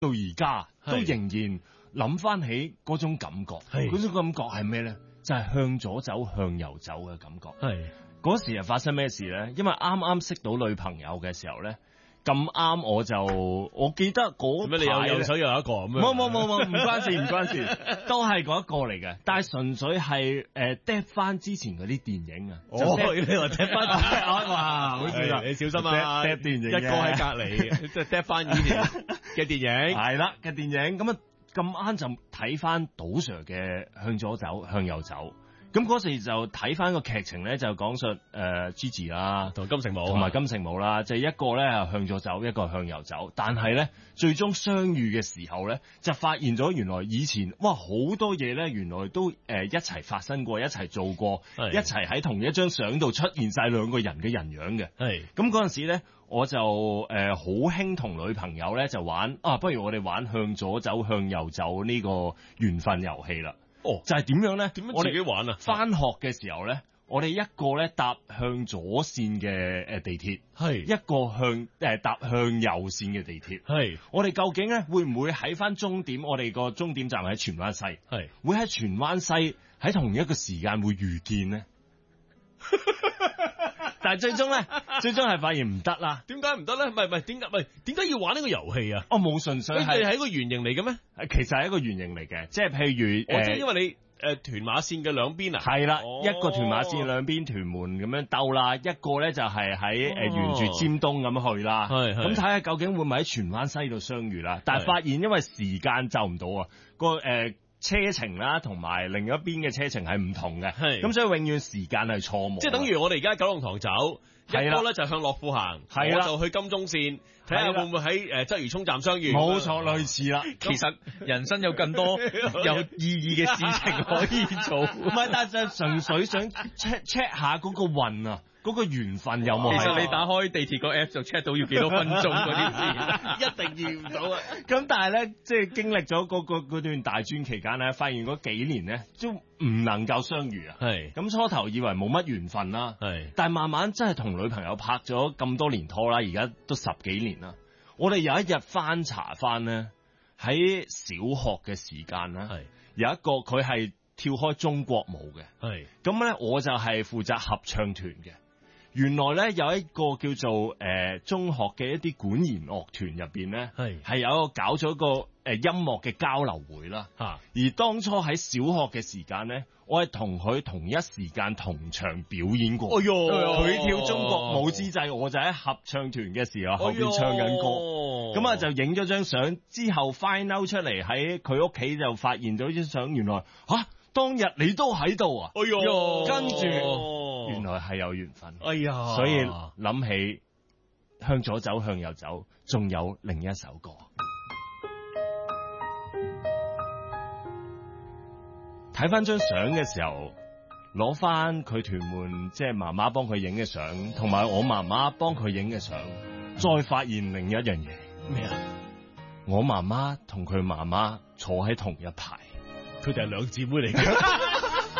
到而家都仍然諗翻起嗰種感覺，嗰種感覺係咩咧？就係向左走向右走嘅感覺。係嗰時係發生咩事咧？因為啱啱識到女朋友嘅時候咧。咁啱我記得嗰排你有右手又有一個咁樣，冇，唔關事，都係嗰一個嚟嘅，但係純粹係嗒翻之前嗰啲電影啊。你話嗒翻哇，好似啦，你小心啊！嗒電影，一個喺隔離，即係嗒翻以前嘅電影，係啦嘅電影。咁啊咁啱就睇翻賭 Sir 嘅向左走向右走。咁嗰時就睇翻個劇情咧，就講述Gigi 啦，同埋金城武啦，就係一個咧係向左走，一個向右走。但係咧，最終相遇嘅時候咧，就發現咗原來以前哇好多嘢咧，原來都一齊發生過，一齊做過，一齊喺同一張相度出現晒兩個人嘅人樣嘅。係咁嗰陣時咧，我就好興同女朋友咧就玩不如我哋玩向左走向右走呢個緣分遊戲啦。就係點樣咧？點樣自己玩啊？返學嘅時候咧，我哋一個咧搭向左線嘅地鐵，係一個搭向右線嘅地鐵，係我哋究竟咧會唔會喺返終點？我哋個終點站喺荃灣西，係會喺荃灣西喺同一個時間會遇見咧？但係最終係發現唔得啦。點解唔得咧？唔係點解要玩呢個遊戲啊？冇純粹係一個圓形嚟嘅咩？其實係一個圓形嚟嘅，即係譬如即係因為你屯馬線嘅兩邊啊。係啦，一個屯馬線兩邊屯門咁樣兜啦，一個咧就係喺沿住尖東咁去啦。係咁睇下究竟會唔會喺荃灣西度相遇啦？但係發現因為時間就唔到啊，個車程啦，同埋另一邊嘅車程係唔同嘅，咁所以永遠時間係錯誤。即係等於我哋而家九龍塘走，一個咧就向樂富行，我就去金鐘線，睇下會唔會喺鰂魚涌站相遇。冇錯，類似啦。其實人生有更多有意義嘅事情可以做。唔係，但係純粹想 check 下嗰個運啊。嗰個緣分有冇？其實你打開地鐵個 app 就 check 到要幾多分鐘嗰啲事，一定遇唔到啊！咁但係咧，即係經歷咗嗰段大專期間咧，發現嗰幾年咧都唔能夠相遇啊！係咁初頭以為冇乜緣分啦，係，但係慢慢真係同女朋友拍咗咁多年拖啦，而家都10幾年啦。我哋有一日翻查翻咧，喺小學嘅時間啦，係有一個佢係跳開中國舞嘅，係咁咧，我就係負責合唱團嘅。原來咧有一個叫做中學嘅一啲管弦樂團入邊咧，係有一個搞咗個音樂嘅交流會啦。而當初喺小學嘅時間咧，我係同佢同一時間同場表演過。哎喲，佢跳中國舞之際，我就喺合唱團嘅時候後邊唱緊歌。咁就影咗張相，之後 find out 出嚟喺佢屋企就發現咗張相，原來當日你都喺度啊！哎喲，跟住原來係有緣分。哎呀，所以諗起向左走向右走，仲有另一首歌。睇翻張相嘅時候，攞翻佢屯門即係媽媽幫佢影嘅相，同埋我媽媽幫佢影嘅相，再發現另一樣嘢。咩啊？我媽媽同佢媽媽坐喺同一排。佢哋係兩姊妹嚟嘅。